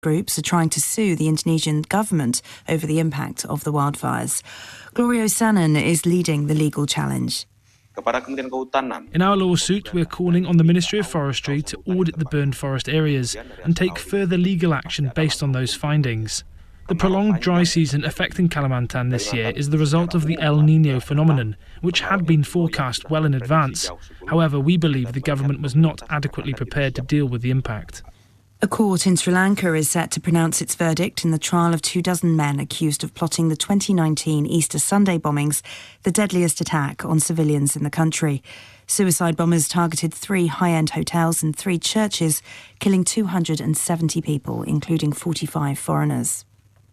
groups are trying to sue the Indonesian government over the impact of the wildfires. Glorio Sanan is leading the legal challenge. In our lawsuit, we're calling on the Ministry of Forestry to audit the burned forest areas and take further legal action based on those findings. The prolonged dry season affecting Kalimantan this year is the result of the El Niño phenomenon, which had been forecast well in advance. However, we believe the government was not adequately prepared to deal with the impact. A court in Sri Lanka is set to pronounce its verdict in the trial of 24 men accused of plotting the 2019 Easter Sunday bombings, the deadliest attack on civilians in the country. Suicide bombers targeted 3 high-end hotels and 3 churches, killing 270 people, including 45 foreigners.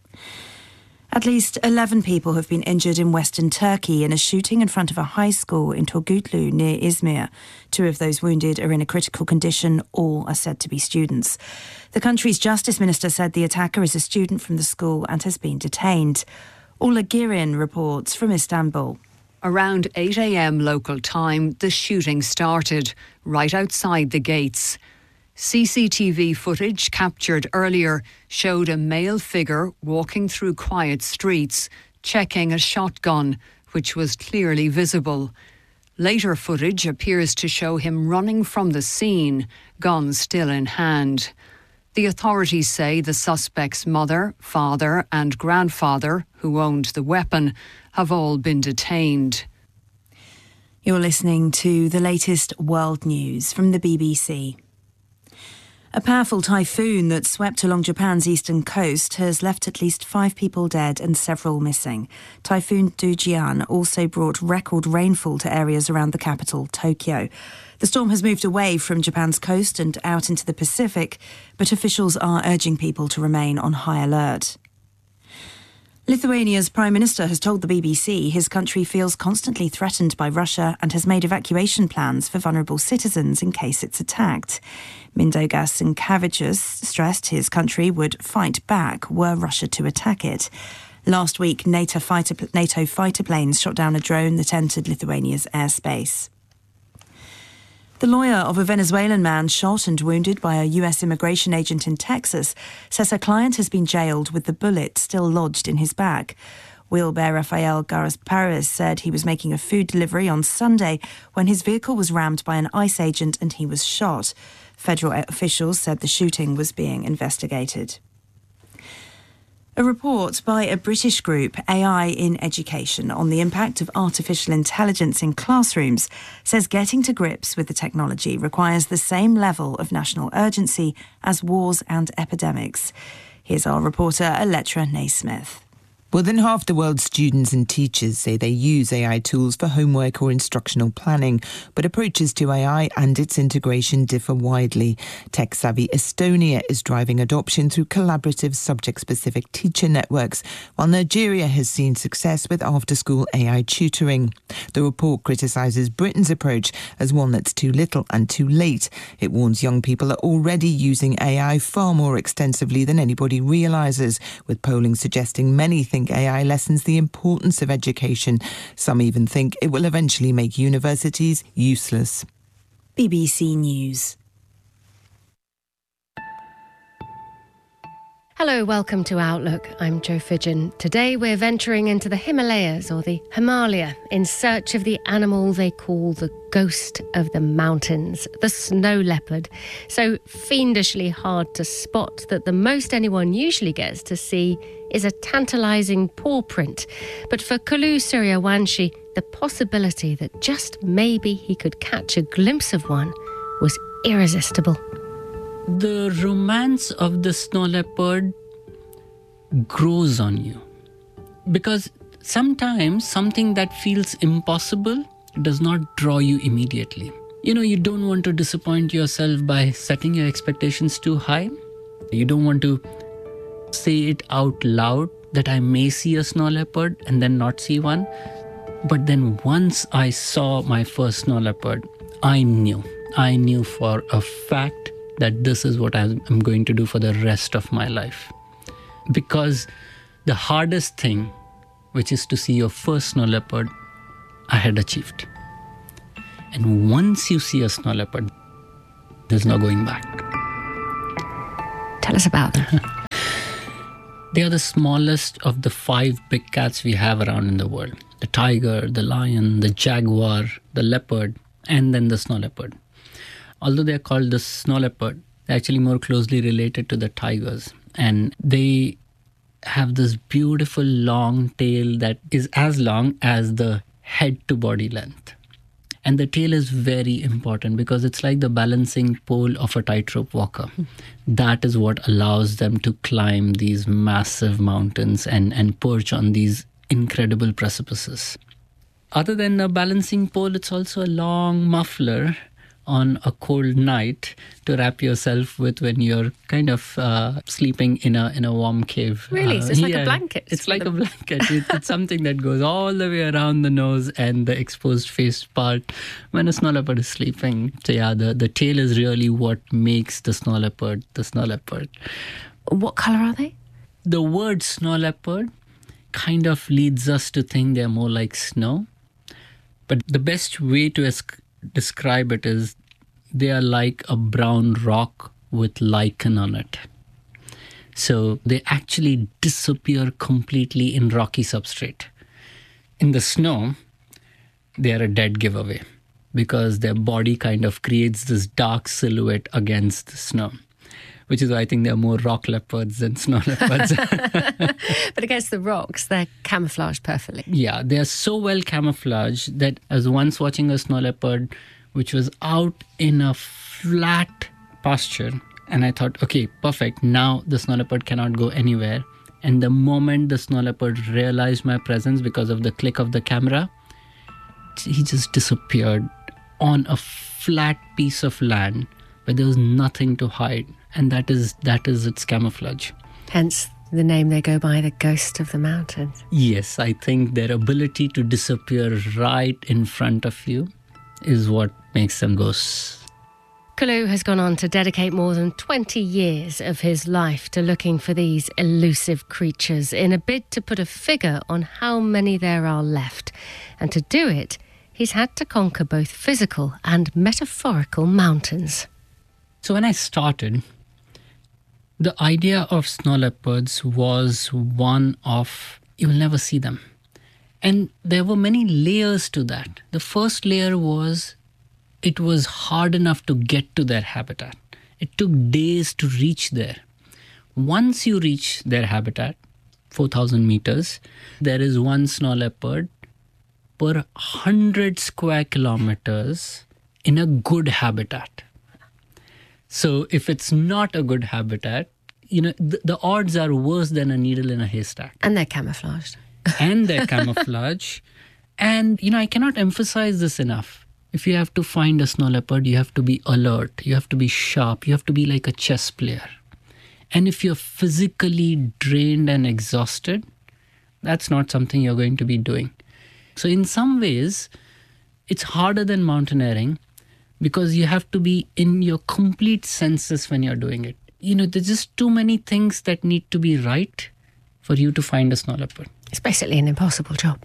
At least 11 people have been injured in western Turkey in a shooting in front of a high school in Turgutlu near Izmir. 2 of those wounded are in a critical condition. All are said to be students. The country's justice minister said the attacker is a student from the school and has been detained. Ola Girin reports from Istanbul. Around 8 a.m. local time, the shooting started right outside the gates. CCTV footage captured earlier showed a male figure walking through quiet streets, checking a shotgun, which was clearly visible. Later footage appears to show him running from the scene, gun still in hand. The authorities say the suspect's mother, father and grandfather, who owned the weapon, have all been detained. You're listening to the latest world news from the BBC. A powerful typhoon that swept along Japan's eastern coast has left at least 5 people dead and several missing. Typhoon Dujian also brought record rainfall to areas around the capital, Tokyo. The storm has moved away from Japan's coast and out into the Pacific, but officials are urging people to remain on high alert. Lithuania's Prime Minister has told the BBC his country feels constantly threatened by Russia and has made evacuation plans for vulnerable citizens in case it's attacked. Mindaugas Sinkevičius stressed his country would fight back were Russia to attack it. Last week, NATO fighter planes shot down a drone that entered Lithuania's airspace. The lawyer of a Venezuelan man shot and wounded by a US immigration agent in Texas says her client has been jailed with the bullet still lodged in his back. Wheelbear Rafael Garas-Paris said he was making a food delivery on Sunday when his vehicle was rammed by an ICE agent and he was shot. Federal officials said the shooting was being investigated. A report by a British group, AI in Education, on the impact of artificial intelligence in classrooms says getting to grips with the technology requires the same level of national urgency as wars and epidemics. Here's our reporter, Alletra Naismith. More than half the world's students and teachers say they use AI tools for homework or instructional planning, but approaches to AI and its integration differ widely. Tech-savvy Estonia is driving adoption through collaborative subject-specific teacher networks, while Nigeria has seen success with after-school AI tutoring. The report criticises Britain's approach as one that's too little and too late. It warns young people are already using AI far more extensively than anybody realises, with polling suggesting many think AI lessens the importance of education. Some even think it will eventually make universities useless. BBC News. Hello, welcome to Outlook. I'm Jo Fidgen. Today we're venturing into the Himalayas, or the Himalaya, in search of the animal they call the ghost of the mountains, the snow leopard. So fiendishly hard to spot that the most anyone usually gets to see is a tantalising paw print. But for Kulu Suryawanshi, the possibility that just maybe he could catch a glimpse of one was irresistible. The romance of the snow leopard grows on you, because sometimes something that feels impossible does not draw you immediately. You don't want to disappoint yourself by setting your expectations too high. You don't want to say it out loud that I may see a snow leopard and then not see one. But then once I saw my first snow leopard, I knew for a fact that this is what I'm going to do for the rest of my life. Because the hardest thing, which is to see your first snow leopard, I had achieved. And once you see a snow leopard, there's no going back. Tell us about them. They are the smallest of the 5 big cats we have around in the world. The tiger, the lion, the jaguar, the leopard, and then the snow leopard. Although they are called the snow leopard, they're actually more closely related to the tigers. And they have this beautiful long tail that is as long as the head to body length. And the tail is very important because it's like the balancing pole of a tightrope walker. That is what allows them to climb these massive mountains and perch on these incredible precipices. Other than a balancing pole, it's also a long muffler on a cold night to wrap yourself with when you're kind of sleeping in a warm cave. Really? So it's like a blanket? It's like a blanket. It's something that goes all the way around the nose and the exposed face part when a snow leopard is sleeping. So yeah, the tail is really what makes the snow leopard the snow leopard. What colour are they? The word snow leopard kind of leads us to think they're more like snow. But the best way to describe it is they are like a brown rock with lichen on it. So they actually disappear completely in rocky substrate. In the snow, they are a dead giveaway because their body kind of creates this dark silhouette against the snow, which is why I think they're more rock leopards than snow leopards. But against the rocks, they're camouflaged perfectly. Yeah, they're so well camouflaged that I was once watching a snow leopard which was out in a flat pasture. And I thought, okay, perfect. Now the snow leopard cannot go anywhere. And the moment the snow leopard realized my presence because of the click of the camera, he just disappeared on a flat piece of land where there was nothing to hide. And that is its camouflage. Hence the name they go by, the ghost of the mountains. Yes, I think their ability to disappear right in front of you is what makes them ghosts. Kulu has gone on to dedicate more than 20 years of his life to looking for these elusive creatures in a bid to put a figure on how many there are left. And to do it, he's had to conquer both physical and metaphorical mountains. So when I started, the idea of snow leopards was one of, you will never see them. And there were many layers to that. The first layer was, it was hard enough to get to their habitat. It took days to reach there. Once you reach their habitat, 4,000 meters, there is one snow leopard per 100 square kilometers in a good habitat. So if it's not a good habitat, the odds are worse than a needle in a haystack. And they're camouflaged. And their camouflage. And, I cannot emphasize this enough. If you have to find a snow leopard, you have to be alert. You have to be sharp. You have to be like a chess player. And if you're physically drained and exhausted, that's not something you're going to be doing. So in some ways, it's harder than mountaineering because you have to be in your complete senses when you're doing it. There's just too many things that need to be right for you to find a snow leopard. It's basically an impossible job.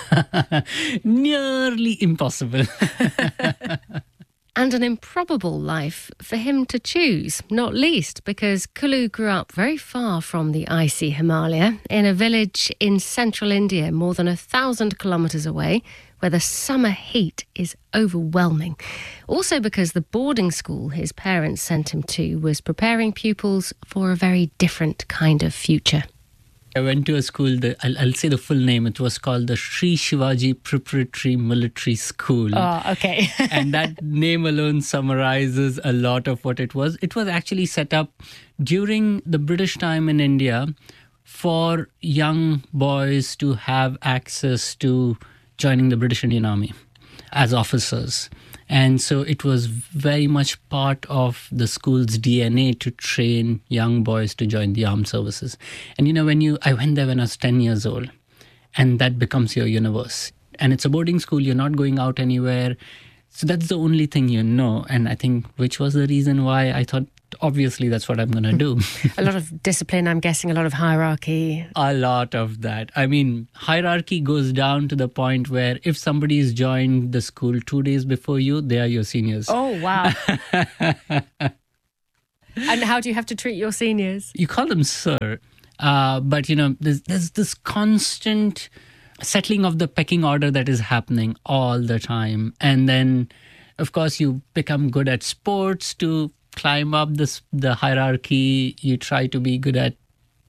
Nearly impossible. And an improbable life for him to choose, not least because Kulu grew up very far from the icy Himalaya in a village in central India, more than 1,000 kilometres away, where the summer heat is overwhelming. Also because the boarding school his parents sent him to was preparing pupils for a very different kind of future. I went to a school, I'll say the full name, it was called the Sri Shivaji Preparatory Military School. Oh, okay. And that name alone summarizes a lot of what it was. It was actually set up during the British time in India for young boys to have access to joining the British Indian Army as officers. And so it was very much part of the school's DNA to train young boys to join the armed services. And I went there when I was 10 years old, and that becomes your universe. And it's a boarding school, you're not going out anywhere. So that's the only thing and I think which was the reason why I thought, obviously, that's what I'm going to do. A lot of discipline, I'm guessing, a lot of hierarchy. A lot of that. I mean, hierarchy goes down to the point where if somebody's joined the school 2 days before you, they are your seniors. Oh, wow. And how do you have to treat your seniors? You call them sir. But, there's this constant settling of the pecking order that is happening all the time. And then, of course, you become good at sports to climb up the hierarchy. You try to be good at,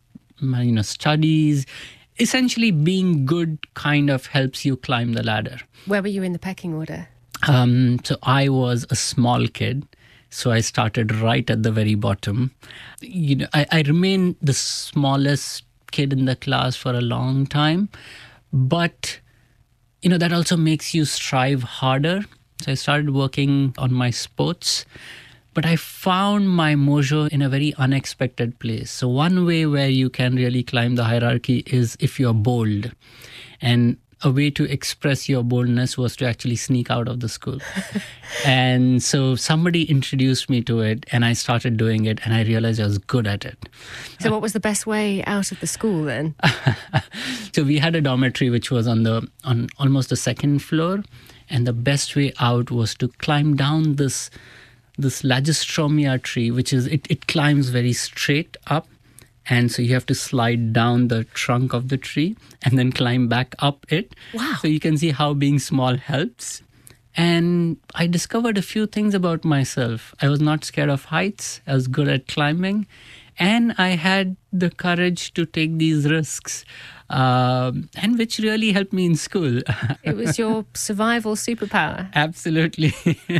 studies. Essentially, being good kind of helps you climb the ladder. Where were you in the pecking order? So I was a small kid. So I started right at the very bottom. I remained the smallest kid in the class for a long time. But, that also makes you strive harder. So I started working on my sports. But I found my mojo in a very unexpected place. So one way where you can really climb the hierarchy is if you're bold. And a way to express your boldness was to actually sneak out of the school. And so somebody introduced me to it and I started doing it and I realized I was good at it. So what was the best way out of the school then? So we had a dormitory which was on almost the second floor. And the best way out was to climb down this Lagestromia tree, which is, it climbs very straight up. And so you have to slide down the trunk of the tree and then climb back up it. Wow. So you can see how being small helps. And I discovered a few things about myself. I was not scared of heights. I was good at climbing. And I had the courage to take these risks, and which really helped me in school. It was your survival superpower. Absolutely.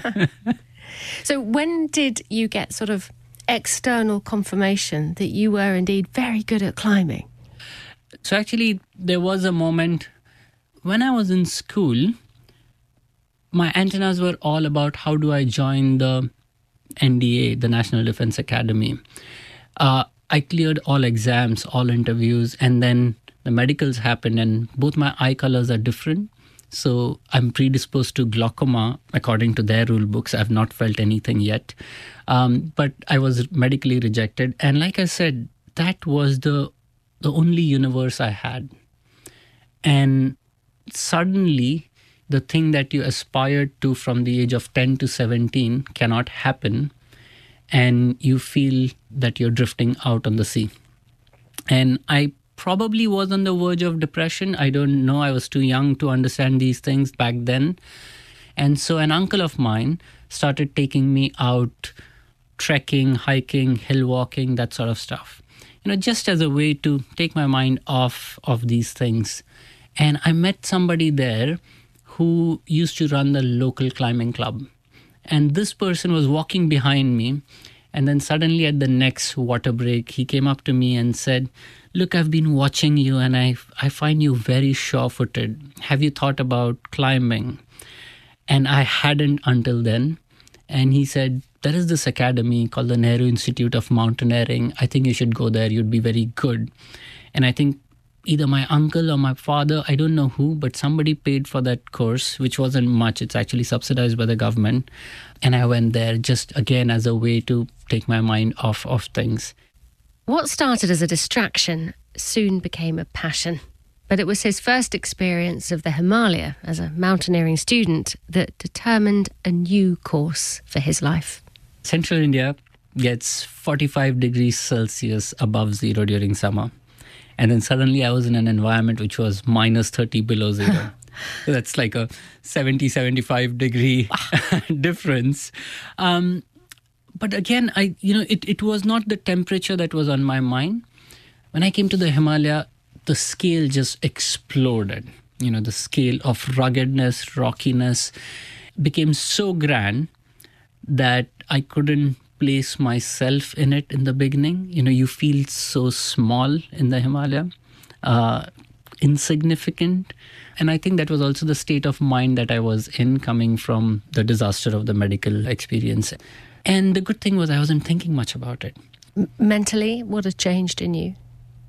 So when did you get sort of external confirmation that you were indeed very good at climbing? So actually, there was a moment when I was in school, my antennas were all about how do I join the NDA, the National Defense Academy. I cleared all exams, all interviews, and then the medicals happened and both my eye colors are different. So I'm predisposed to glaucoma according to their rule books. I've not felt anything yet. But I was medically rejected. And like I said, that was the only universe I had. And suddenly, the thing that you aspired to from the age of 10 to 17 cannot happen. And you feel that you're drifting out on the sea. And I probably was on the verge of depression. I don't know. I was too young to understand these things back then. And so an uncle of mine started taking me out trekking, hiking, hill walking, that sort of stuff. Just as a way to take my mind off of these things. And I met somebody there who used to run the local climbing club. And this person was walking behind me. And then suddenly at the next water break, he came up to me and said, "Look, I've been watching you and I find you very sure-footed. Have you thought about climbing?" And I hadn't until then. And he said, "There is this academy called the Nehru Institute of Mountaineering. I think you should go there. You'd be very good." And I think either my uncle or my father, I don't know who, but somebody paid for that course, which wasn't much. It's actually subsidized by the government. And I went there just again as a way to take my mind off of things. What started as a distraction soon became a passion. But it was his first experience of the Himalaya as a mountaineering student that determined a new course for his life. Central India gets 45 degrees Celsius above zero during summer. And then suddenly I was in an environment which was minus 30 below zero. So that's like a 75 degree difference. But again, it was not the temperature that was on my mind. When I came to the Himalaya, the scale just exploded. The scale of ruggedness, rockiness became so grand that I couldn't place myself in it in the beginning. You feel so small in the Himalaya, insignificant. And I think that was also the state of mind that I was in coming from the disaster of the medical experience. And the good thing was I wasn't thinking much about it. Mentally, what had changed in you?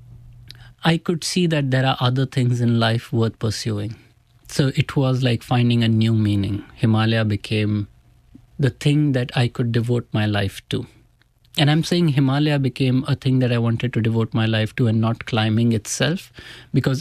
I could see that there are other things in life worth pursuing. So it was like finding a new meaning. Himalaya became the thing that I could devote my life to. And I'm saying Himalaya became a thing that I wanted to devote my life to and not climbing itself, because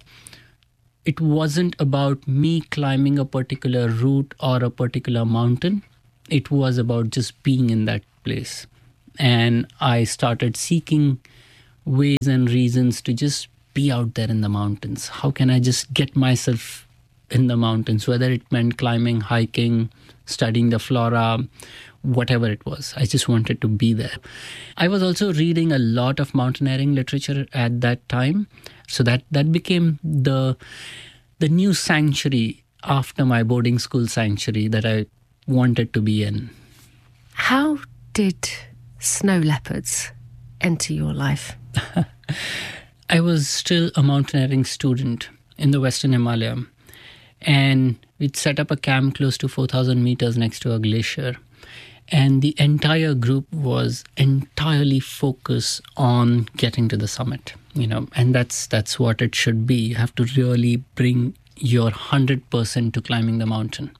it wasn't about me climbing a particular route or a particular mountain. It was about just being in that place. And I started seeking ways and reasons to just be out there in the mountains. How can I just get myself in the mountains, whether it meant climbing, hiking, studying the flora, whatever it was. I just wanted to be there. I was also reading a lot of mountaineering literature at that time. So that became the new sanctuary after my boarding school sanctuary that I wanted to be in. How did snow leopards enter your life? I was still a mountaineering student in the Western Himalaya. And we'd set up a camp close to 4,000 meters next to a glacier. And the entire group was entirely focused on getting to the summit, and that's what it should be. You have to really bring your 100% to climbing the mountain.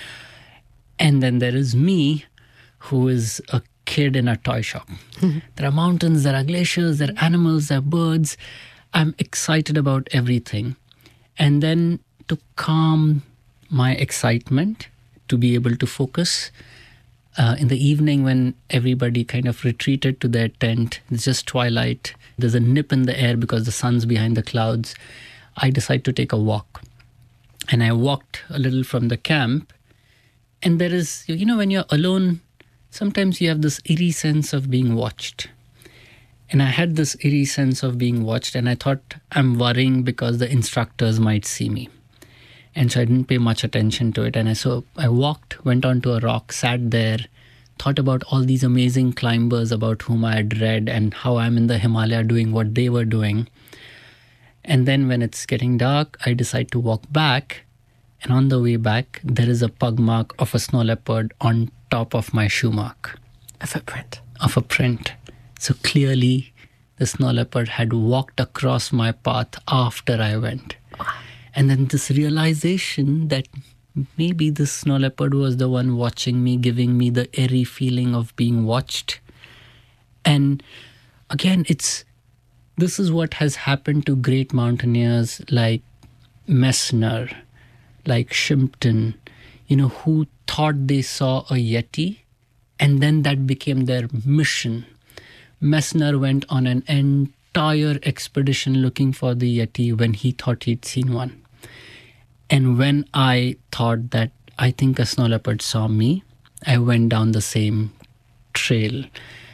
And then there is me, who is a kid in a toy shop. There are mountains, there are glaciers, there are animals, there are birds. I'm excited about everything. And then to calm my excitement, to be able to focus, in the evening when everybody kind of retreated to their tent, it's just twilight, there's a nip in the air because the sun's behind the clouds, I decided to take a walk. And I walked a little from the camp, and there is, when you're alone, sometimes you have this eerie sense of being watched. And I had this eerie sense of being watched, and I thought, I'm worrying because the instructors might see me. And so I didn't pay much attention to it. And so I walked, went onto a rock, sat there, thought about all these amazing climbers about whom I had read and how I'm in the Himalaya doing what they were doing. And then when it's getting dark, I decide to walk back. And on the way back, there is a pug mark of a snow leopard on top of my shoe mark. A footprint. Of a print. So clearly, the snow leopard had walked across my path after I went. And then this realization that maybe this snow leopard was the one watching me, giving me the eerie feeling of being watched. And again, this is what has happened to great mountaineers like Messner, like Shimpton, who thought they saw a Yeti, and then that became their mission. Messner went on an entire expedition looking for the Yeti when he thought he'd seen one. And when I thought that I think a snow leopard saw me, I went down the same trail.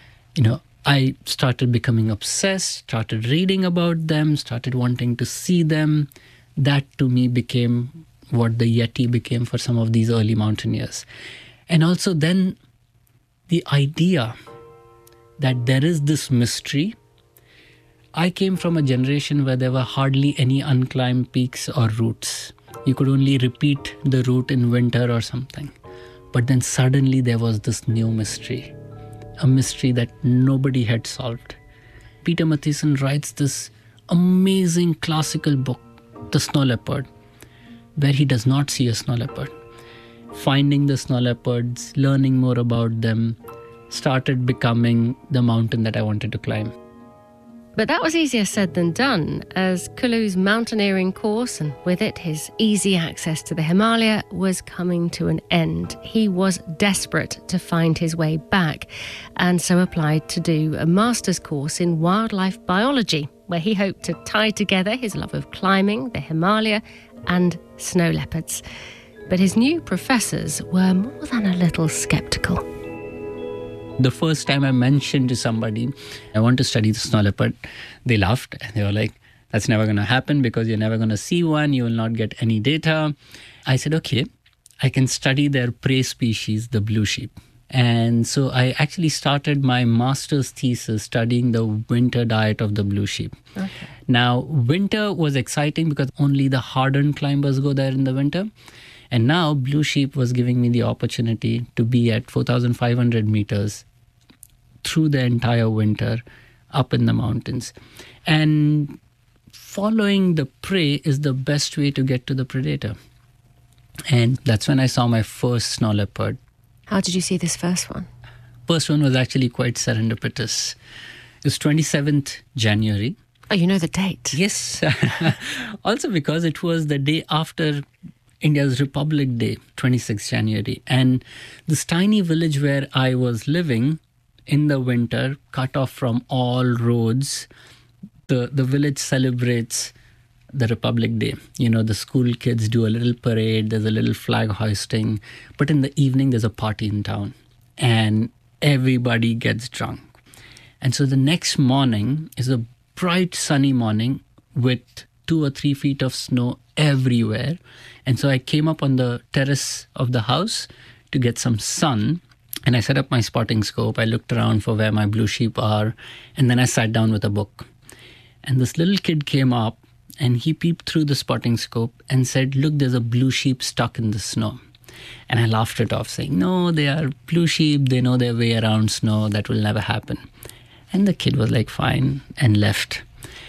I started becoming obsessed, started reading about them, started wanting to see them. That to me became what the Yeti became for some of these early mountaineers. And also then the idea that there is this mystery. I came from a generation where there were hardly any unclimbed peaks or routes. You could only repeat the route in winter or something. But then suddenly there was this new mystery, a mystery that nobody had solved. Peter Matthiessen writes this amazing classical book, The Snow Leopard, where he does not see a snow leopard. Finding the snow leopards, learning more about them, started becoming the mountain that I wanted to climb. But that was easier said than done, as Kulu's mountaineering course, and with it his easy access to the Himalaya, was coming to an end. He was desperate to find his way back, and so applied to do a master's course in wildlife biology, where he hoped to tie together his love of climbing, the Himalaya, and snow leopards. But his new professors were more than a little sceptical. The first time I mentioned to somebody, I want to study the snow leopard, they laughed and they were like, that's never going to happen because you're never going to see one. You will not get any data. I said, okay, I can study their prey species, the blue sheep. And so I actually started my master's thesis studying the winter diet of the blue sheep. Okay. Now, winter was exciting because only the hardened climbers go there in the winter. And now blue sheep was giving me the opportunity to be at 4,500 meters through the entire winter up in the mountains. And following the prey is the best way to get to the predator. And that's when I saw my first snow leopard. How did you see this first one? First one was actually quite serendipitous. It was 27th January. Oh, you know the date? Yes. Also because it was the day after India's Republic Day, 26th January. And this tiny village where I was living in the winter, cut off from all roads, The village celebrates the Republic Day. The school kids do a little parade, there's a little flag hoisting, but in the evening there's a party in town and everybody gets drunk. And so the next morning is a bright sunny morning with 2 or 3 feet of snow everywhere. And so I came up on the terrace of the house to get some sun, and I set up my spotting scope. I looked around for where my blue sheep are, and then I sat down with a book. And this little kid came up and he peeped through the spotting scope and said, "Look, there's a blue sheep stuck in the snow." And I laughed it off, saying, "No, they are blue sheep. They know their way around snow. That will never happen." And the kid was like, fine, and left.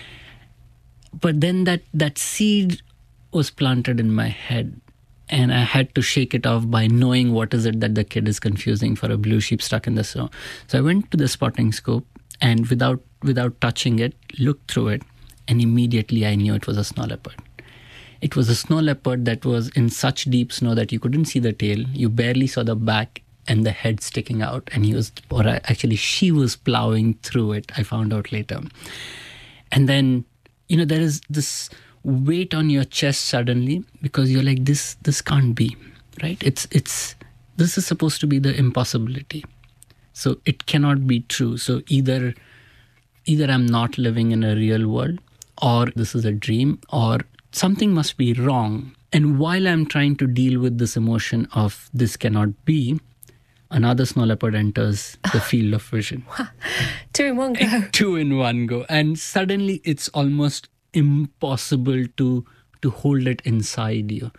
But then that seed was planted in my head, and I had to shake it off by knowing what is it that the kid is confusing for a blue sheep stuck in the snow. So I went to the spotting scope and without touching it, looked through it, and immediately I knew it was a snow leopard. It was a snow leopard that was in such deep snow that you couldn't see the tail. You barely saw the back and the head sticking out. And she was plowing through it, I found out later. And then, there is this weight on your chest suddenly because you're like, this can't be, right? This is supposed to be the impossibility. So it cannot be true. So either I'm not living in a real world, or this is a dream, or something must be wrong. And while I'm trying to deal with this emotion of this cannot be, another snow leopard enters the field of vision. 2 in 1 go. 2 in 1 go. And suddenly it's almost impossible to hold it inside you.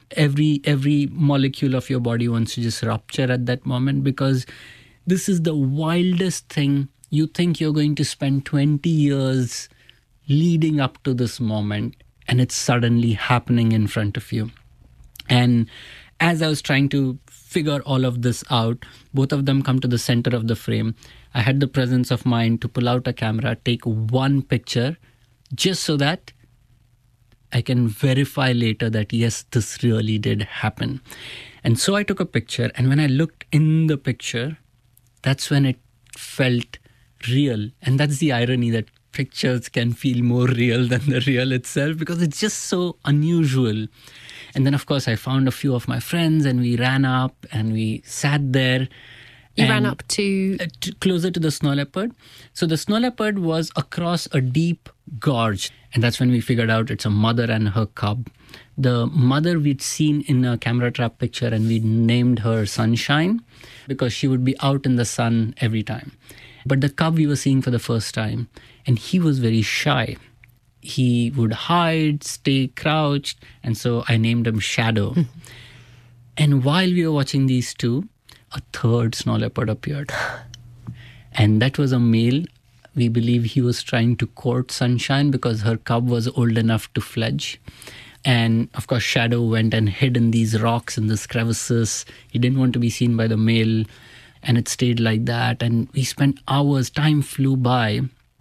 Every molecule of your body wants to just rupture at that moment, because this is the wildest thing. You think you're going to spend 20 years leading up to this moment, and it's suddenly happening in front of you. And as I was trying to figure all of this out, both of them come to the center of the frame. I had the presence of mind to pull out a camera, take one picture, just so that I can verify later that yes, this really did happen. And so I took a picture, and when I looked in the picture, that's when it felt real. And that's the irony, that pictures can feel more real than the real itself, because it's just so unusual. And then, of course, I found a few of my friends, and we ran up and we sat there. You ran up to closer to the snow leopard. So the snow leopard was across a deep gorge. And that's when we figured out it's a mother and her cub. The mother we'd seen in a camera trap picture, and we named her Sunshine because she would be out in the sun every time. But the cub we were seeing for the first time, and he was very shy. He would hide, stay crouched, and so I named him Shadow. And while we were watching these two, a third snow leopard appeared. And that was a male. We believe he was trying to court Sunshine because her cub was old enough to fledge. And of course, Shadow went and hid in these rocks, in these crevices. He didn't want to be seen by the male. And it stayed like that. And we spent hours. Time flew by.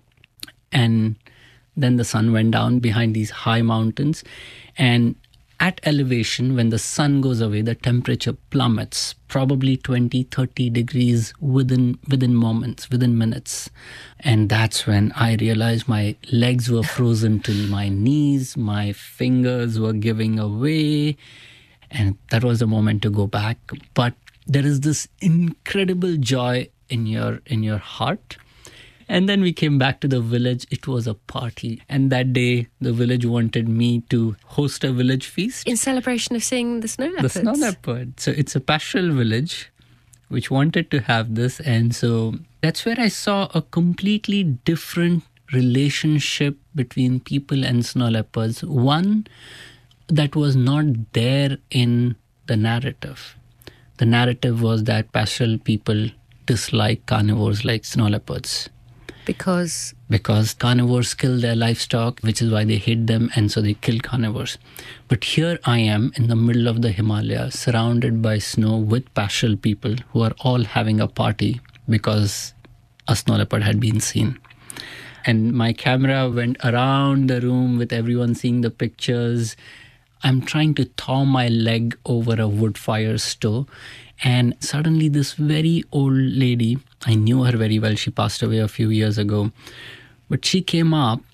And then the sun went down behind these high mountains. And at elevation, when the sun goes away, the temperature plummets, probably 20, 30 degrees within moments, within minutes. And that's when I realized my legs were frozen till my knees, my fingers were giving away. And that was the moment to go back. But there is this incredible joy in your heart. And then we came back to the village. It was a party. And that day, the village wanted me to host a village feast. In celebration of seeing the snow leopards. The snow leopard. So it's a pastoral village which wanted to have this. And so that's where I saw a completely different relationship between people and snow leopards. One that was not there in the narrative. The narrative was that pastoral people dislike carnivores like snow leopards. Because carnivores kill their livestock, which is why they hate them, and so they kill carnivores. But here I am in the middle of the Himalayas, surrounded by snow with pastoral people who are all having a party because a snow leopard had been seen. And my camera went around the room with everyone seeing the pictures. I'm trying to thaw my leg over a wood fire stove. And suddenly this very old lady, I knew her very well, she passed away a few years ago, but she came up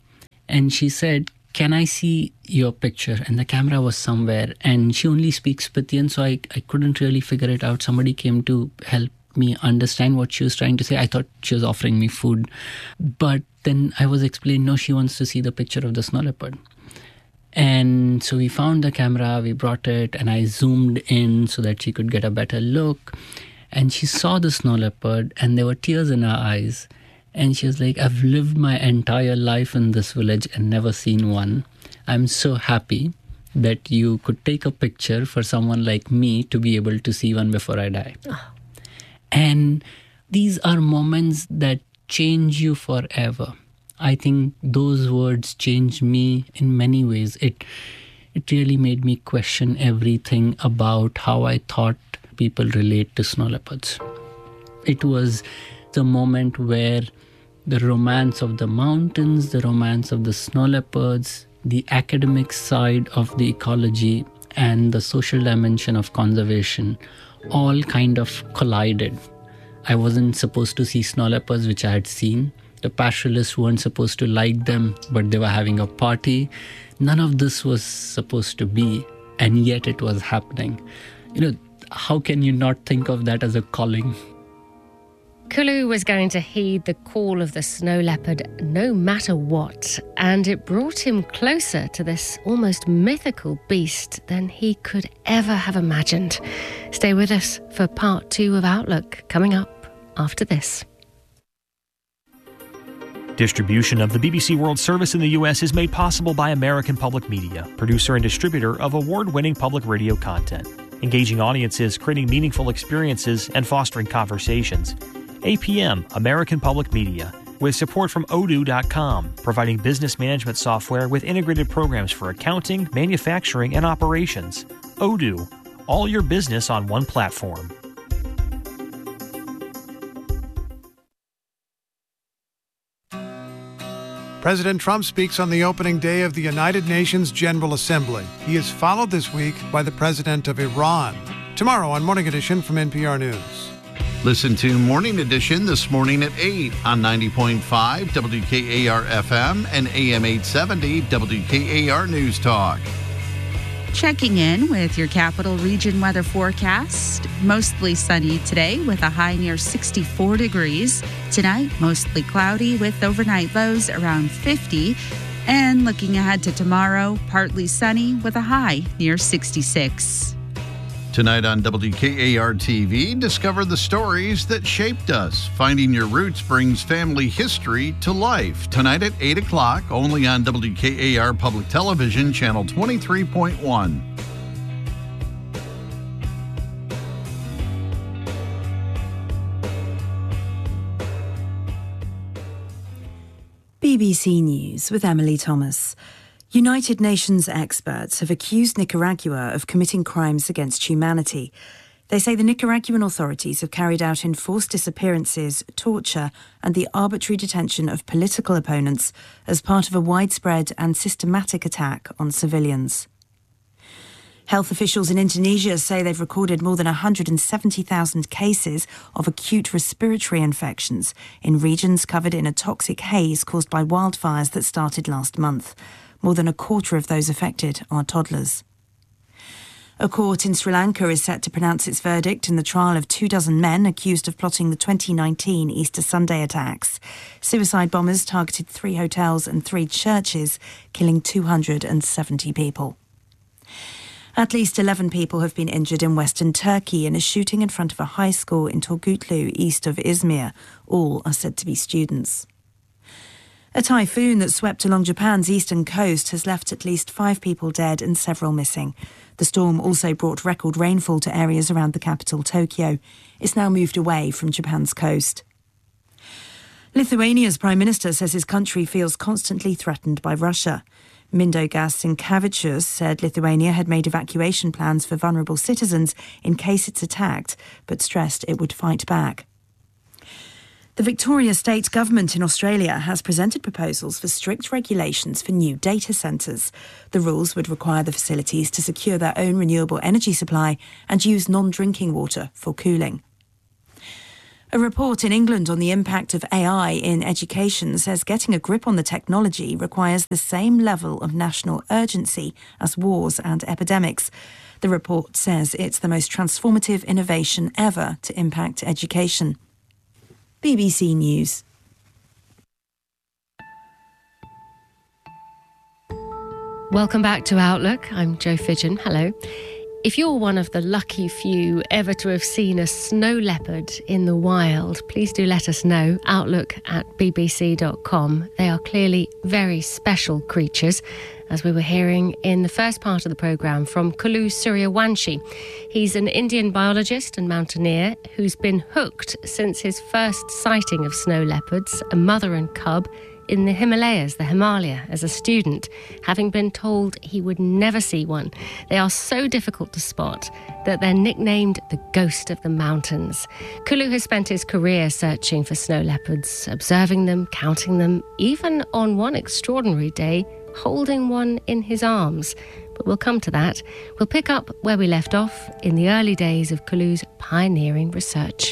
And she said, "Can I see your picture?" And the camera was somewhere. And she only speaks Scythian, so I couldn't really figure it out. Somebody came to help me understand what she was trying to say. I thought she was offering me food. But then I was explained, no, she wants to see the picture of the snow leopard. And so we found the camera, we brought it, and I zoomed in so that she could get a better look. And she saw the snow leopard, and there were tears in her eyes. And she was like, "I've lived my entire life in this village and never seen one. I'm so happy that you could take a picture for someone like me to be able to see one before I die." Oh. And these are moments that change you forever. I think those words changed me in many ways. It really made me question everything about how I thought people relate to snow leopards. It was the moment where the romance of the mountains, the romance of the snow leopards, the academic side of the ecology, and the social dimension of conservation all kind of collided. I wasn't supposed to see snow leopards, which I had seen. The pastoralists weren't supposed to like them, but they were having a party. None of this was supposed to be, and yet it was happening. How can you not think of that as a calling? Kulu was going to heed the call of the snow leopard no matter what, and it brought him closer to this almost mythical beast than he could ever have imagined. Stay with us for part 2 of Outlook, coming up after this. Distribution of the BBC World Service in the U.S. is made possible by American Public Media, producer and distributor of award-winning public radio content, engaging audiences, creating meaningful experiences, and fostering conversations. APM, American Public Media, with support from Odoo.com, providing business management software with integrated programs for accounting, manufacturing, and operations. Odoo, all your business on one platform. President Trump speaks on the opening day of the United Nations General Assembly. He is followed this week by the president of Iran. Tomorrow on Morning Edition from NPR News. Listen to Morning Edition this morning at 8 on 90.5 WKAR FM and AM 870 WKAR News Talk. Checking in with your Capital Region weather forecast. Mostly sunny today with a high near 64 degrees. Tonight, mostly cloudy with overnight lows around 50. And looking ahead to tomorrow, partly sunny with a high near 66. Tonight on WKAR TV, discover the stories that shaped us. Finding Your Roots brings family history to life. Tonight at 8 o'clock, only on WKAR Public Television, Channel 23.1. BBC News with Emily Thomas. United Nations experts have accused Nicaragua of committing crimes against humanity. They say the Nicaraguan authorities have carried out enforced disappearances, torture, and the arbitrary detention of political opponents as part of a widespread and systematic attack on civilians. Health officials in Indonesia say they've recorded more than 170,000 cases of acute respiratory infections in regions covered in a toxic haze caused by wildfires that started last month. More than a quarter of those affected are toddlers. A court in Sri Lanka is set to pronounce its verdict in the trial of 24 men accused of plotting the 2019 Easter Sunday attacks. Suicide bombers targeted 3 hotels and 3 churches, killing 270 people. At least 11 people have been injured in western Turkey in a shooting in front of a high school in Turgutlu, east of Izmir. All are said to be students. A typhoon that swept along Japan's eastern coast has left at least 5 people dead and several missing. The storm also brought record rainfall to areas around the capital, Tokyo. It's now moved away from Japan's coast. Lithuania's Prime Minister says his country feels constantly threatened by Russia. Mindaugas Sinkevičius said Lithuania had made evacuation plans for vulnerable citizens in case it's attacked, but stressed it would fight back. The Victoria State Government in Australia has presented proposals for strict regulations for new data centres. The rules would require the facilities to secure their own renewable energy supply and use non-drinking water for cooling. A report in England on the impact of AI in education says getting a grip on the technology requires the same level of national urgency as wars and epidemics. The report says it's the most transformative innovation ever to impact education. BBC News. Welcome back to Outlook. I'm Jo Fidgen. Hello. If you're one of the lucky few ever to have seen a snow leopard in the wild, please do let us know. Outlook@bbc.com. They are clearly very special creatures, as we were hearing in the first part of the programme from Kulu Suryawanshi. He's an Indian biologist and mountaineer who's been hooked since his first sighting of snow leopards, a mother and cub, in the Himalayas, the Himalaya, as a student, having been told he would never see one. They are so difficult to spot that they're nicknamed the ghost of the mountains. Kulu has spent his career searching for snow leopards, observing them, counting them, even on one extraordinary day, holding one in his arms. But we'll come to that. We'll pick up where we left off in the early days of Kulu's pioneering research.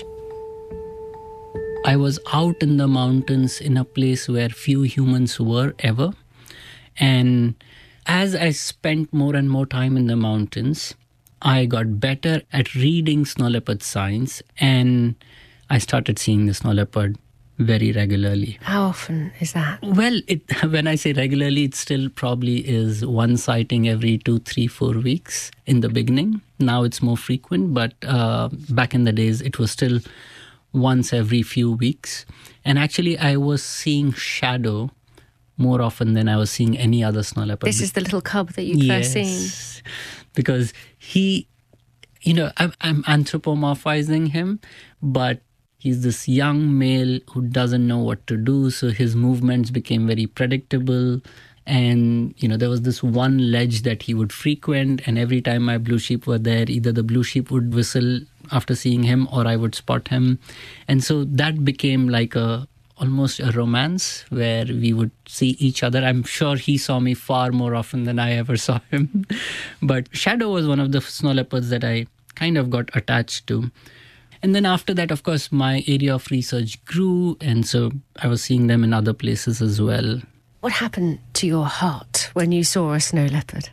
I was out in the mountains in a place where few humans were ever. And as I spent more and more time in the mountains, I got better at reading snow leopard signs, and I started seeing the snow leopard very regularly. How often is that? Well, when I say regularly, it still probably is one sighting every 2, 3, 4 weeks in the beginning. Now it's more frequent, but back in the days, it was still once every few weeks. And actually, I was seeing Shadow more often than I was seeing any other snow leopard. This is the little cub that you'd first seen. Because he, I'm anthropomorphizing him, but he's this young male who doesn't know what to do. So his movements became very predictable. And, there was this one ledge that he would frequent. And every time my blue sheep were there, either the blue sheep would whistle after seeing him or I would spot him. And so that became like almost a romance where we would see each other. I'm sure he saw me far more often than I ever saw him. But Shadow was one of the snow leopards that I kind of got attached to. And then after that, of course, my area of research grew. And so I was seeing them in other places as well. What happened to your heart when you saw a snow leopard?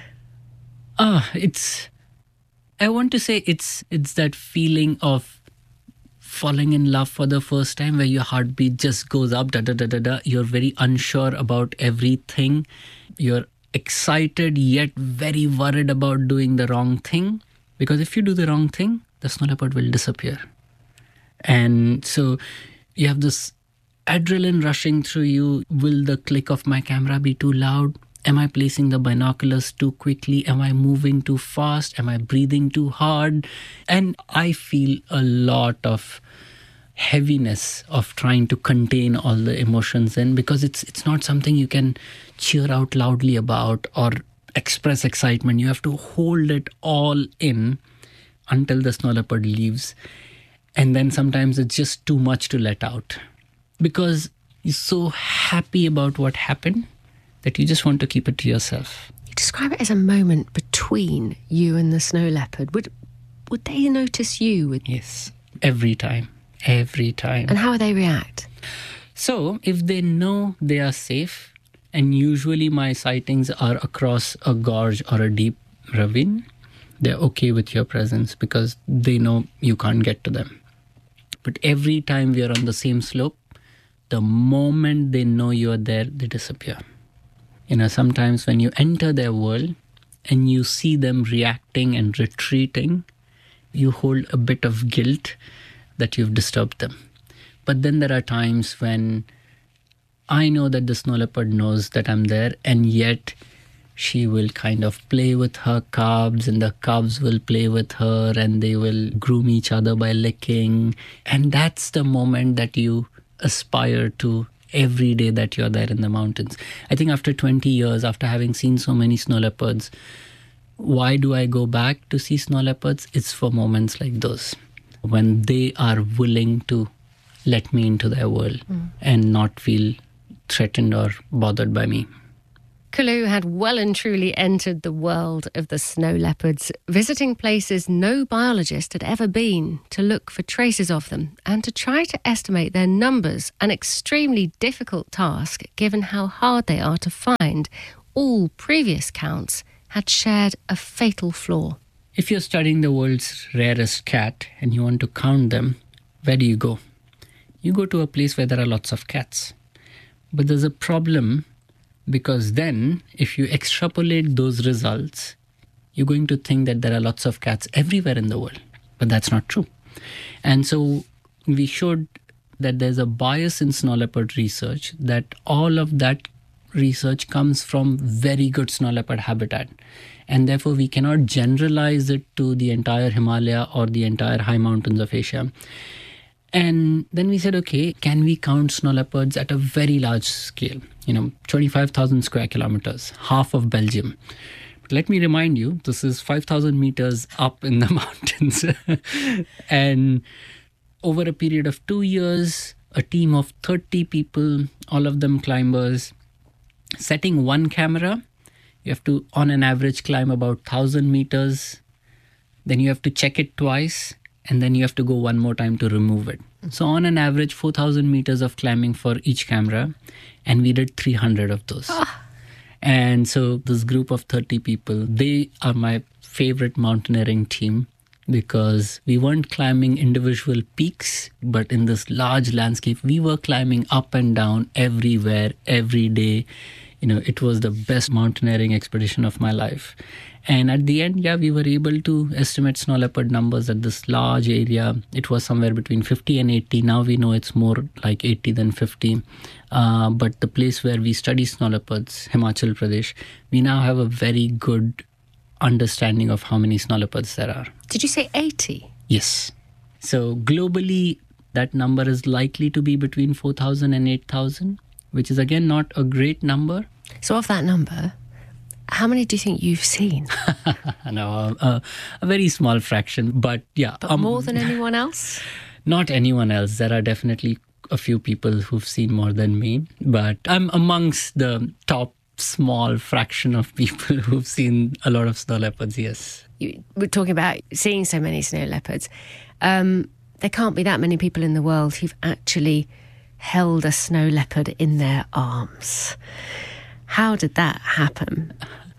I want to say it's that feeling of falling in love for the first time where your heartbeat just goes up, da-da-da-da-da. You're very unsure about everything. You're excited yet very worried about doing the wrong thing. Because if you do the wrong thing, the snow leopard will disappear. And so you have this adrenaline rushing through you. Will the click of my camera be too loud? Am I placing the binoculars too quickly? Am I moving too fast? Am I breathing too hard? And I feel a lot of heaviness of trying to contain all the emotions in, because it's not something you can cheer out loudly about or express excitement. You have to hold it all in until the snow leopard leaves. And then sometimes it's just too much to let out, because you're so happy about what happened that you just want to keep it to yourself. You describe it as a moment between you and the snow leopard. Would they notice you? Yes, every time. And how would they react? So, if they know they are safe, and usually my sightings are across a gorge or a deep ravine, they're okay with your presence because they know you can't get to them. But every time we are on the same slope, the moment they know you're there, they disappear. Sometimes when you enter their world and you see them reacting and retreating, you hold a bit of guilt that you've disturbed them. But then there are times when I know that the snow leopard knows that I'm there, and yet she will kind of play with her cubs, and the cubs will play with her, and they will groom each other by licking. And that's the moment that you aspire to every day that you're there in the mountains. I think after 20 years, after having seen so many snow leopards, why do I go back to see snow leopards? It's for moments like those, when they are willing to let me into their world and not feel threatened or bothered by me. Kalu had well and truly entered the world of the snow leopards, visiting places no biologist had ever been to look for traces of them and to try to estimate their numbers, an extremely difficult task given how hard they are to find. All previous counts had shared a fatal flaw. If you're studying the world's rarest cat and you want to count them, where do you go? You go to a place where there are lots of cats. But there's a problem, because then if you extrapolate those results, you're going to think that there are lots of cats everywhere in the world. But that's not true. And so we showed that there's a bias in snow leopard research, that all of that research comes from very good snow leopard habitat. And therefore we cannot generalize it to the entire Himalaya or the entire high mountains of Asia. And then we said, okay, can we count snow leopards at a very large scale? 25,000 square kilometers, half of Belgium. But let me remind you, this is 5,000 meters up in the mountains. And over a period of 2 years, a team of 30 people, all of them climbers, setting one camera, you have to, on an average, climb about 1,000 meters. Then you have to check it twice. And then you have to go one more time to remove it. So on an average, 4,000 meters of climbing for each camera. And we did 300 of those. And so this group of 30 people, they are my favorite mountaineering team, because we weren't climbing individual peaks, but in this large landscape, we were climbing up and down everywhere, every day. It was the best mountaineering expedition of my life. And at the end, we were able to estimate snow leopard numbers at this large area. It was somewhere between 50 and 80. Now we know it's more like 80 than 50. But the place where we study snow leopards, Himachal Pradesh, we now have a very good understanding of how many snow leopards there are. Did you say 80? Yes. So globally, that number is likely to be between 4,000 and 8,000, which is again not a great number. So of that number, how many do you think you've seen? No, a very small fraction, but yeah. But more than anyone else? Not anyone else. There are definitely a few people who've seen more than me, but I'm amongst the top small fraction of people who've seen a lot of snow leopards, yes. We're talking about seeing so many snow leopards. There can't be that many people in the world who've actually held a snow leopard in their arms. How did that happen?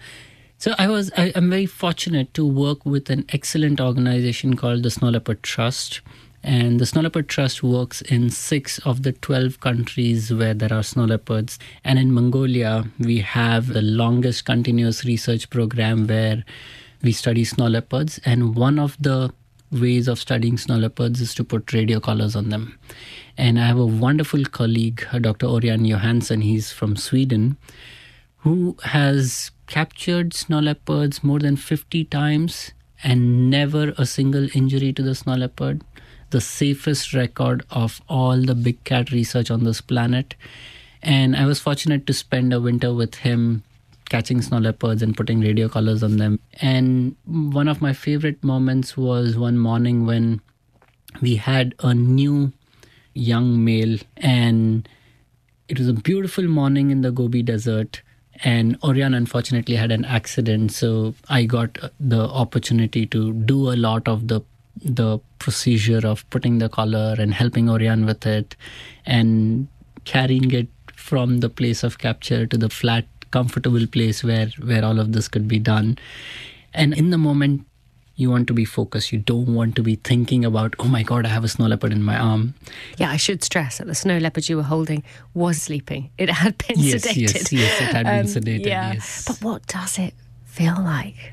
So I'm very fortunate to work with an excellent organization called the Snow Leopard Trust. And the Snow Leopard Trust works in 6 of the 12 countries where there are snow leopards. And in Mongolia, we have the longest continuous research program where we study snow leopards. And one of the ways of studying snow leopards is to put radio collars on them. And I have a wonderful colleague, Dr. Orion Johansson, he's from Sweden, who has captured snow leopards more than 50 times and never a single injury to the snow leopard. The safest record of all the big cat research on this planet. And I was fortunate to spend a winter with him catching snow leopards and putting radio collars on them. And one of my favorite moments was one morning when we had a new young male, and it was a beautiful morning in the Gobi Desert. And Orion unfortunately had an accident, so I got the opportunity to do a lot of the procedure of putting the collar and helping Orion with it and carrying it from the place of capture to the flat, comfortable place where all of this could be done. And in the moment, you want to be focused. You don't want to be thinking about, oh my God, I have a snow leopard in my arm. Yeah, I should stress that the snow leopard you were holding was sleeping. It had been sedated. Yes, it had been sedated, yes. But what does it feel like?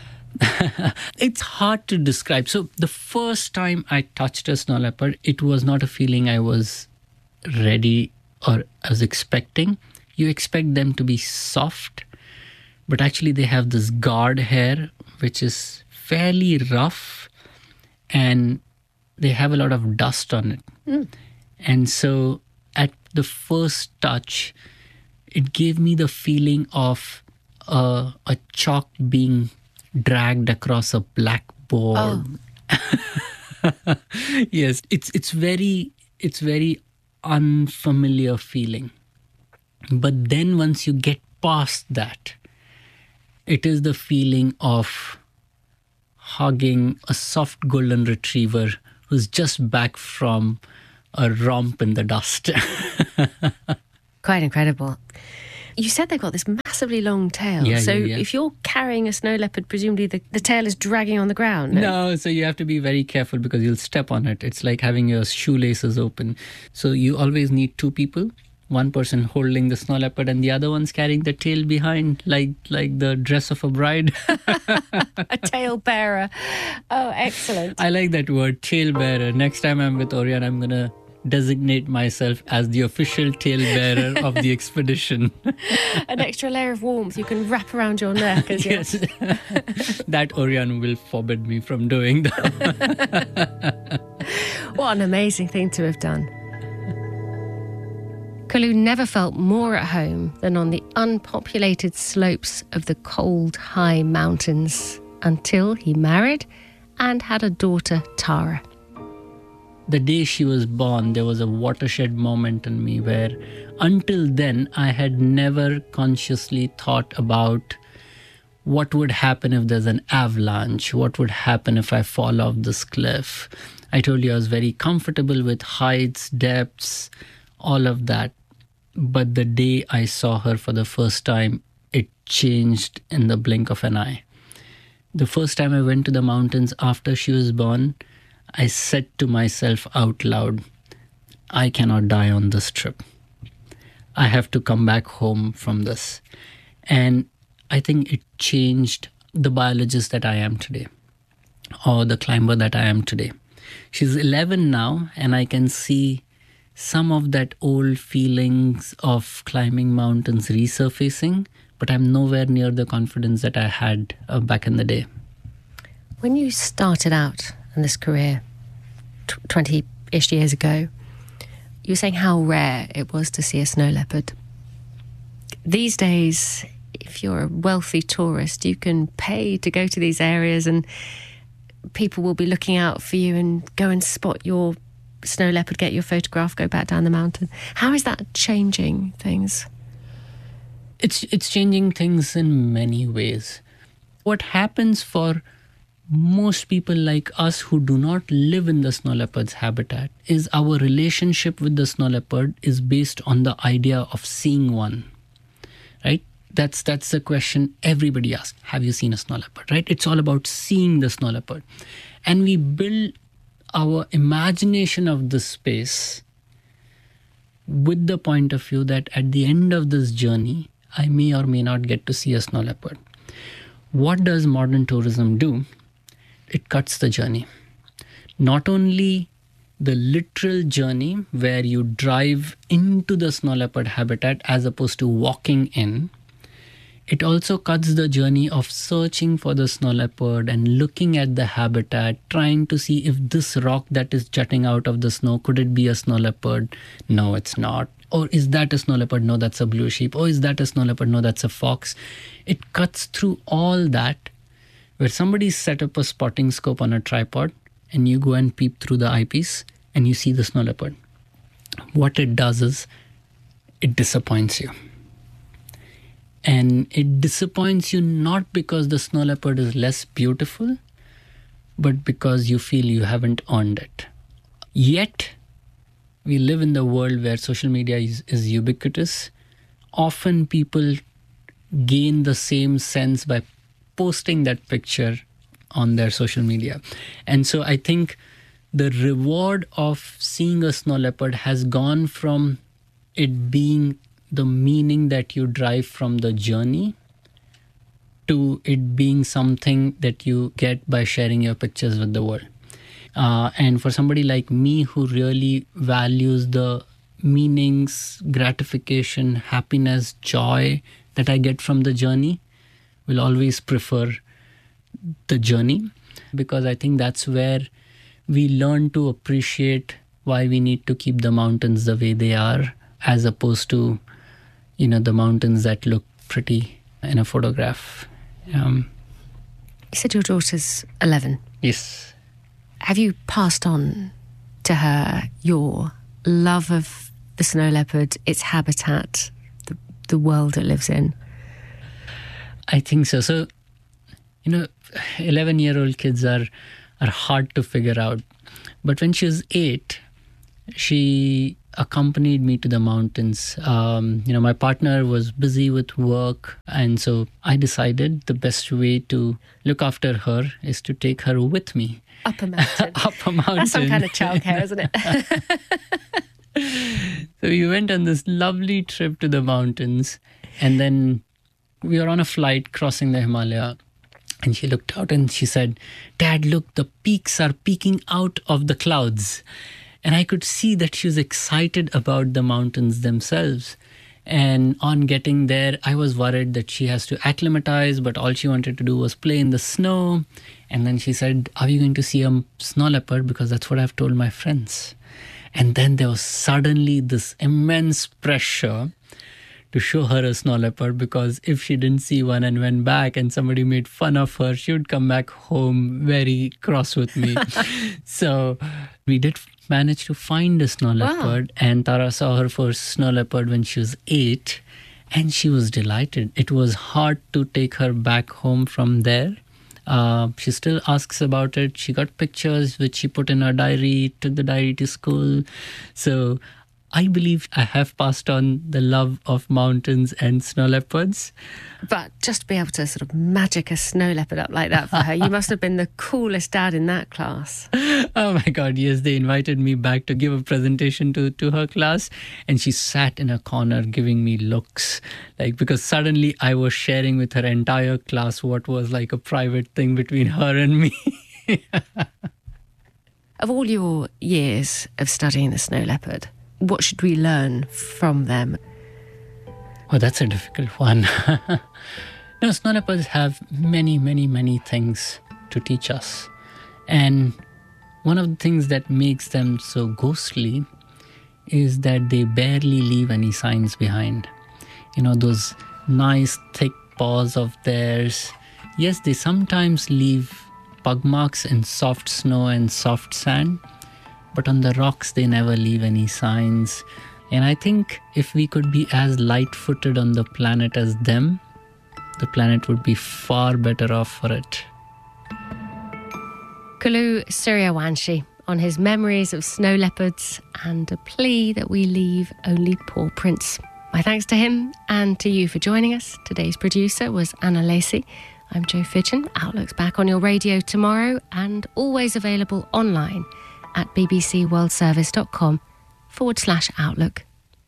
It's hard to describe. So the first time I touched a snow leopard, it was not a feeling I was ready or I was expecting. You expect them to be soft, but actually they have this guard hair, which is fairly rough, and they have a lot of dust on it. And so at the first touch, it gave me the feeling of a chalk being dragged across a blackboard. Oh. Yes, it's very unfamiliar feeling. But then once you get past that, it is the feeling of hugging a soft golden retriever who's just back from a romp in the dust. Quite incredible. You said they've got this massively long tail. If you're carrying a snow leopard, presumably the tail is dragging on the ground. No, so you have to be very careful because you'll step on it. It's like having your shoelaces open. So you always need two people. One person holding the snow leopard and the other one's carrying the tail behind, like the dress of a bride. A tail bearer. Oh, excellent. I like that word, tail bearer. Next time I'm with Orion, I'm going to designate myself as the official tail bearer of the expedition. An extra layer of warmth you can wrap around your neck. Yes. That Orion will forbid me from doing that. What an amazing thing to have done. Kalu never felt more at home than on the unpopulated slopes of the cold, high mountains until he married and had a daughter, Tara. The day she was born, there was a watershed moment in me where until then I had never consciously thought about what would happen if there's an avalanche, what would happen if I fall off this cliff. I told you I was very comfortable with heights, depths, all of that. But the day I saw her for the first time, it changed in the blink of an eye. The first time I went to the mountains after she was born, I said to myself out loud, I cannot die on this trip. I have to come back home from this. And I think it changed the biologist that I am today, or the climber that I am today. She's 11 now, and I can see some of that old feelings of climbing mountains resurfacing, but I'm nowhere near the confidence that I had back in the day. When you started out in this career 20-ish years ago, you were saying how rare it was to see a snow leopard. These days, if you're a wealthy tourist, you can pay to go to these areas and people will be looking out for you and go and spot your snow leopard, get your photograph, go back down the mountain. How is that changing things? It's changing things in many ways. What happens for most people like us who do not live in the snow leopard's habitat is our relationship with the snow leopard is based on the idea of seeing one, right? That's the question everybody asks. Have you seen a snow leopard, right? It's all about seeing the snow leopard. And we build our imagination of this space with the point of view that at the end of this journey, I may or may not get to see a snow leopard. What does modern tourism do? It cuts the journey. Not only the literal journey where you drive into the snow leopard habitat as opposed to walking in, it also cuts the journey of searching for the snow leopard and looking at the habitat, trying to see if this rock that is jutting out of the snow, could it be a snow leopard? No, it's not. Or is that a snow leopard? No, that's a blue sheep. Or is that a snow leopard? No, that's a fox. It cuts through all that, where somebody set up a spotting scope on a tripod and you go and peep through the eyepiece and you see the snow leopard. What it does is it disappoints you. And it disappoints you not because the snow leopard is less beautiful, but because you feel you haven't earned it. Yet, we live in the world where social media is ubiquitous. Often people gain the same sense by posting that picture on their social media. And so I think the reward of seeing a snow leopard has gone from it being the meaning that you derive from the journey to it being something that you get by sharing your pictures with the world. And for somebody like me who really values the meanings, gratification, happiness, joy that I get from the journey, will always prefer the journey, because I think that's where we learn to appreciate why we need to keep the mountains the way they are, as opposed to, the mountains that look pretty in a photograph. You said your daughter's 11. Yes. Have you passed on to her your love of the snow leopard, its habitat, the world it lives in? I think so. So, 11-year-old kids are hard to figure out. But when she was 8, she accompanied me to the mountains. My partner was busy with work, and so I decided the best way to look after her is to take her with me. Up a mountain. Up a mountain. That's some kind of childcare, isn't it? So we went on this lovely trip to the mountains, and then we were on a flight crossing the Himalaya, and she looked out and she said, "Dad, look, the peaks are peeking out of the clouds." And I could see that she was excited about the mountains themselves. And on getting there, I was worried that she has to acclimatize, but all she wanted to do was play in the snow. And then she said, "Are we going to see a snow leopard? Because that's what I've told my friends." And then there was suddenly this immense pressure to show her a snow leopard, because if she didn't see one and went back and somebody made fun of her, she would come back home very cross with me. So we did manage to find a snow leopard, and Tara saw her first snow leopard when she was 8, and she was delighted. It was hard to take her back home from there. She still asks about it. She got pictures which she put in her diary, took the diary to school. So I believe I have passed on the love of mountains and snow leopards. But just to be able to sort of magic a snow leopard up like that for her, you must have been the coolest dad in that class. Oh my God, yes. They invited me back to give a presentation to her class, and she sat in a corner giving me looks, because suddenly I was sharing with her entire class what was like a private thing between her and me. Of all your years of studying the snow leopard, what should we learn from them? Oh, that's a difficult one. Snow leopards have many, many, many things to teach us. And one of the things that makes them so ghostly is that they barely leave any signs behind. Those nice thick paws of theirs. Yes, they sometimes leave pug marks in soft snow and soft sand, but on the rocks they never leave any signs. And I think if we could be as light-footed on the planet as them, the planet would be far better off for it. Kulu Suryawanshi on his memories of snow leopards and a plea that we leave only paw prints. My thanks to him and to you for joining us. Today's producer was Anna Lacey. I'm Jo Fidgen. Outlook's back on your radio tomorrow and always available online at bbcworldservice.com/Outlook.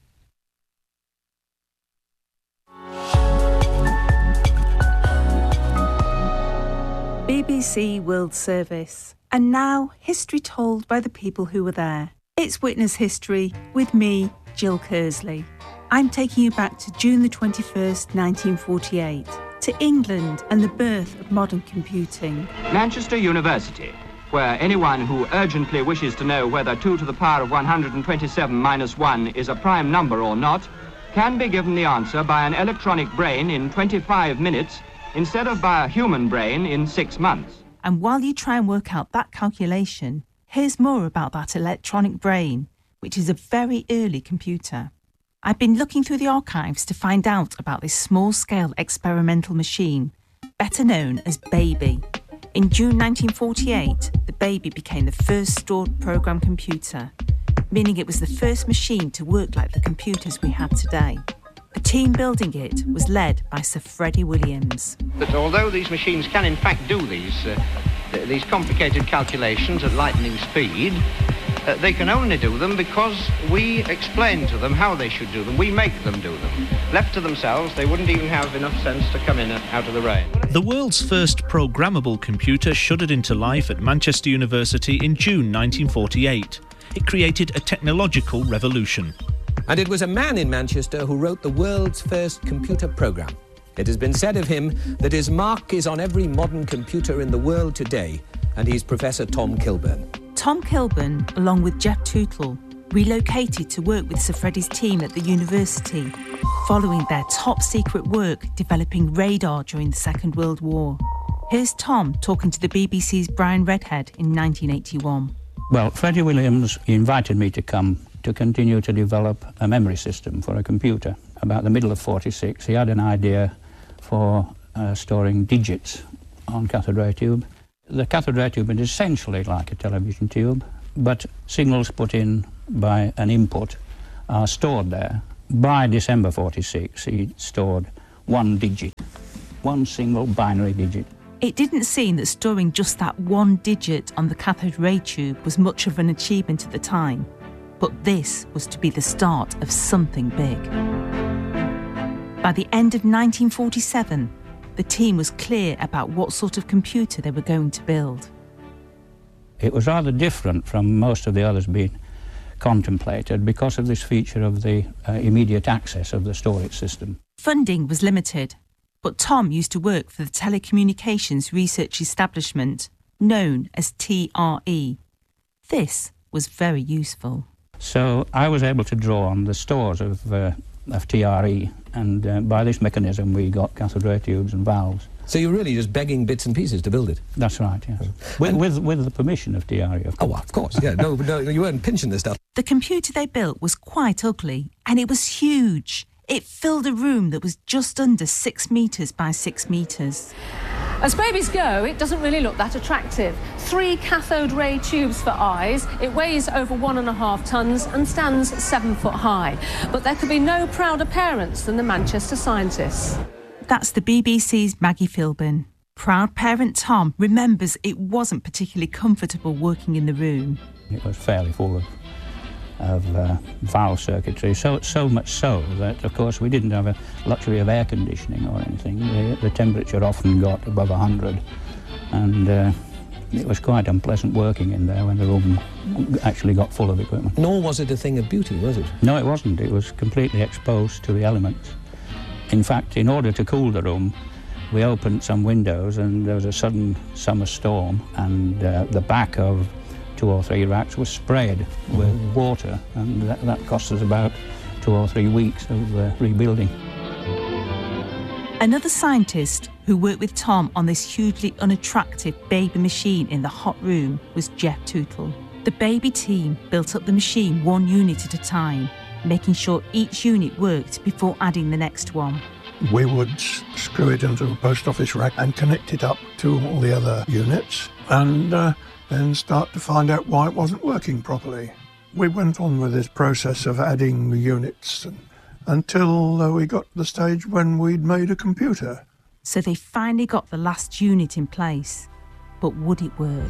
BBC World Service. And now, history told by the people who were there. It's Witness History with me, Jill Kersley. I'm taking you back to June the 21st, 1948, to England and the birth of modern computing. Manchester University, where anyone who urgently wishes to know whether 2 to the power of 127 minus 1 is a prime number or not, can be given the answer by an electronic brain in 25 minutes instead of by a human brain in 6 months. And while you try and work out that calculation, here's more about that electronic brain, which is a very early computer. I've been looking through the archives to find out about this small-scale experimental machine, better known as Baby. In June 1948, the Baby became the first stored program computer, meaning it was the first machine to work like the computers we have today. The team building it was led by Sir Freddie Williams. But although these machines can in fact do these complicated calculations at lightning speed, they can only do them because we explain to them how they should do them. We make them do them. Left to themselves, they wouldn't even have enough sense to come in out of the rain. The world's first programmable computer shuddered into life at Manchester University in June 1948. It created a technological revolution. And it was a man in Manchester who wrote the world's first computer program. It has been said of him that his mark is on every modern computer in the world today, and he's Professor Tom Kilburn. Tom Kilburn, along with Jeff Tootle, relocated to work with Sir Freddie's team at the university, following their top-secret work developing radar during the Second World War. Here's Tom talking to the BBC's Brian Redhead in 1981. Well, Freddie Williams invited me to come to continue to develop a memory system for a computer. About the middle of 46, he had an idea for storing digits on cathode ray tube. The cathode ray tube is essentially like a television tube, but signals put in by an input are stored there. By December 46, he stored one digit, one single binary digit. It didn't seem that storing just that one digit on the cathode ray tube was much of an achievement at the time, but this was to be the start of something big. By the end of 1947, the team was clear about what sort of computer they were going to build. It was rather different from most of the others being contemplated because of this feature of the immediate access of the storage system. Funding was limited, but Tom used to work for the Telecommunications Research Establishment, known as TRE. This was very useful. So I was able to draw on the stores of TRE, and by this mechanism we got cathode ray tubes and valves. So you're really just begging bits and pieces to build it? That's right, yes. With the permission of TRE, of course. Oh, of course, yeah. No, you weren't pinching this stuff. The computer they built was quite ugly, and it was huge. It filled a room that was just under 6 metres by 6 metres. As babies go, it doesn't really look that attractive. 3 cathode ray tubes for eyes, it weighs over 1.5 tonnes and stands 7 foot high. But there could be no prouder parents than the Manchester scientists. That's the BBC's Maggie Philbin. Proud parent Tom remembers it wasn't particularly comfortable working in the room. It was fairly full of valve circuitry, so much so that, of course, we didn't have a luxury of air conditioning or anything. The temperature often got above 100, and it was quite unpleasant working in there when the room actually got full of equipment. Nor was it a thing of beauty, was it? No, it wasn't. It was completely exposed to the elements. In fact, in order to cool the room, we opened some windows and there was a sudden summer storm, and the back of 2 or 3 racks was sprayed with water, and that cost us about 2 or 3 weeks of rebuilding. Another scientist who worked with Tom on this hugely unattractive baby machine in the hot room was Jeff Tootle. The baby team built up the machine 1 unit at a time, making sure each unit worked before adding the next one. We would screw it into a post office rack and connect it up to all the other units, and then start to find out why it wasn't working properly. We went on with this process of adding the units until we got to the stage when we'd made a computer. So they finally got the last unit in place. But would it work?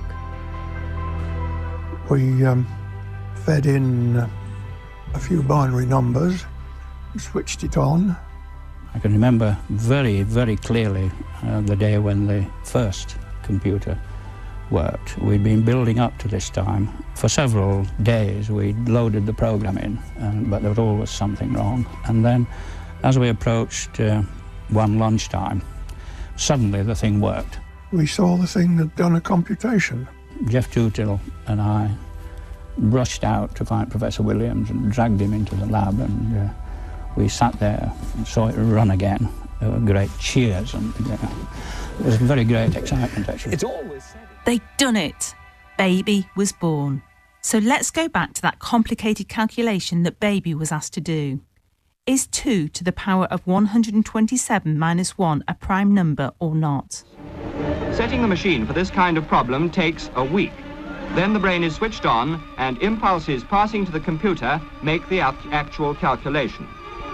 We fed in a few binary numbers, switched it on. I can remember very, very clearly the day when the first computer worked. We'd been building up to this time. For several days we'd loaded the program in, but there was always something wrong. And then as we approached one lunchtime, suddenly the thing worked. We saw the thing had done a computation. Jeff Tootle and I rushed out to find Professor Williams and dragged him into the lab, and we sat there and saw it run again. There were great cheers, and it was very great excitement, actually. It's always said they'd done it. Baby was born. So let's go back to that complicated calculation that Baby was asked to do. Is 2 to the power of 127 minus 1 a prime number or not? Setting the machine for this kind of problem takes a week. Then the brain is switched on and impulses passing to the computer make the actual calculation.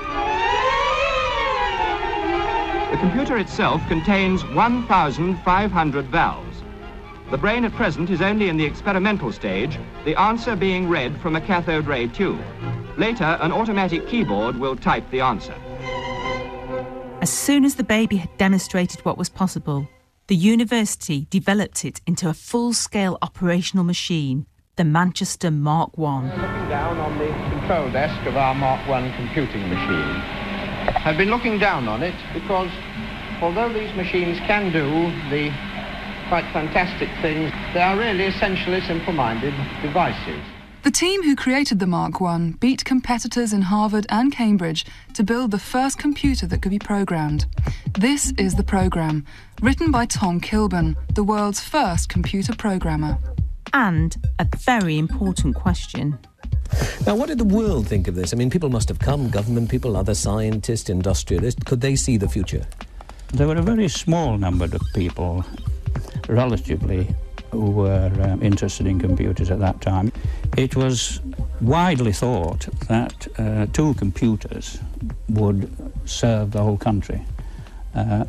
The computer itself contains 1,500 valves. The brain at present is only in the experimental stage, the answer being read from a cathode ray tube. Later, an automatic keyboard will type the answer. As soon as the Baby had demonstrated what was possible, the university developed it into a full-scale operational machine, the Manchester Mark I. Looking down on the control desk of our Mark I computing machine. I've been looking down on it because although these machines can do the quite fantastic things, they are really essentially simple-minded devices. The team who created the Mark I beat competitors in Harvard and Cambridge to build the first computer that could be programmed. This is the program, written by Tom Kilburn, the world's first computer programmer. And a very important question. Now, what did the world think of this? I mean, people must have come, government people, other scientists, industrialists. Could they see the future? There were a very small number of people, relatively, who were interested in computers at that time. It was widely thought that 2 computers would serve the whole country.